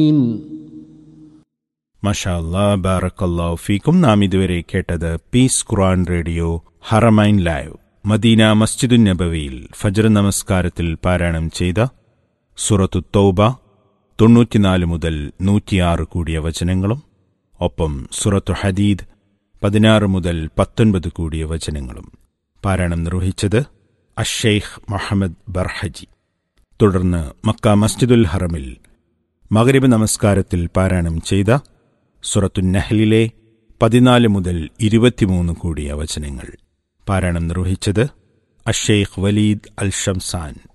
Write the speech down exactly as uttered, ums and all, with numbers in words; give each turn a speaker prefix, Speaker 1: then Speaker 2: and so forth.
Speaker 1: മാഷാ അല്ലാഹ്, ബാറക്കല്ലാഹു ഫീക്കും. നാം ഇതുവരെ കേട്ടത് പീസ് ഖുർആൻ radio Haramain live Medina മസ്ജിദുൻ നബവിയിൽ Fajr നമസ്കാരത്തിൽ പാരായണം ചെയ്ത സൂറത്തു തൗബ തൊണ്ണൂറ്റിനാല് മുതൽ നൂറ്റിയാറ് കൂടിയ വചനങ്ങളും ഒപ്പം സൂറത്തു ഹദീദ് പതിനാറ് മുതൽ പത്തൊൻപത് കൂടിയ വചനങ്ങളും പാരായണം നിർവഹിച്ചത് അഷ്ഷെയ്ഖ് മുഹമ്മദ് ബർഹജി. തുടർന്ന് മക്ക മസ്ജിദുൽ ഹറമിൽ മഗ്രിബ് നമസ്കാരത്തിൽ പാരായണം ചെയ്ത സൂറത്തു നഹ്ലിലെ പതിനാല് മുതൽ ഇരുപത്തിമൂന്ന് കൂടിയ വചനങ്ങൾ പാരായണം നിർവഹിച്ചത് അഷ്ഷെയ്ഖ് വലീദ് അൽ ഷംസാൻ.